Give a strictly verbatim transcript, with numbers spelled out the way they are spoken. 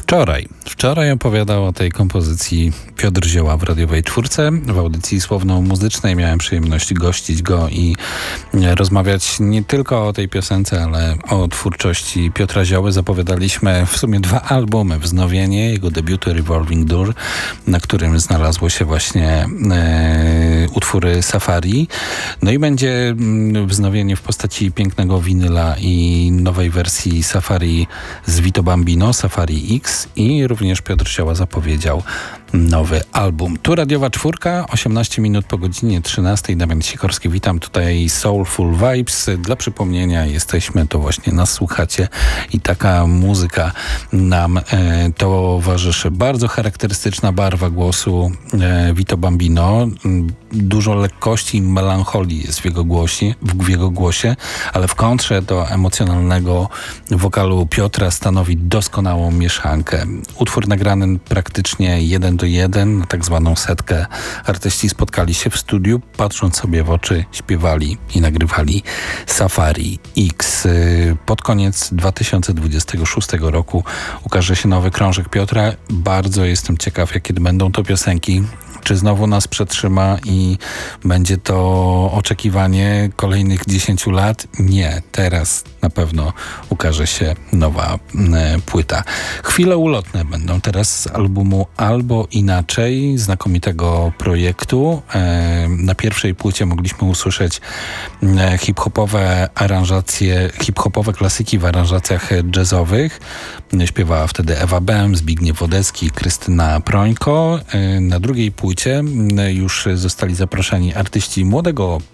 Wczoraj. Wczoraj opowiadał o tej kompozycji Piotr Zioła w Radiowej Czwórce. W audycji słowno-muzycznej miałem przyjemność gościć go i rozmawiać nie tylko o tej piosence, ale o twórczości Piotra Zioły. Zapowiadaliśmy w sumie dwa albumy. Wznowienie, jego debiutu Revolving Door, na którym znalazło się właśnie e, utwory Safari. No i będzie wznowienie w postaci pięknego winyla i nowej wersji Safari z Vito Bambino, Safari X, i również Piotr Zioła zapowiedział nowy album. Tu Radiowa Czwórka, osiemnaście minut po godzinie trzynastej. Damian Sikorski, witam. Tutaj Soulful Vibes. Dla przypomnienia, jesteśmy, to właśnie nas słuchacie i taka muzyka nam e, towarzyszy. Bardzo charakterystyczna barwa głosu e, Vito Bambino. Dużo lekkości i melancholii jest w jego głosie, w jego głosie, ale w kontrze do emocjonalnego wokalu Piotra stanowi doskonałą mieszankę. Utwór nagrany praktycznie jeden do jeden, na tak zwaną setkę. Artyści spotkali się w studiu, patrząc sobie w oczy, śpiewali i nagrywali Safari X. Pod koniec dwa tysiące dwudziestego szóstego roku ukaże się nowy krążek Piotra. Bardzo jestem ciekaw, jakie będą to piosenki. Czy znowu nas przetrzyma i będzie to oczekiwanie kolejnych dziesięciu lat? Nie, teraz na pewno ukaże się nowa e, płyta. Chwile ulotne będą teraz z albumu Albo Inaczej, znakomitego projektu. E, na pierwszej płycie mogliśmy usłyszeć e, hip-hopowe aranżacje, hip-hopowe klasyki w aranżacjach jazzowych. Śpiewała wtedy Ewa Bem, Zbigniew Wodecki, Krystyna Prońko. E, na drugiej płycie już zostali zaproszeni artyści młodego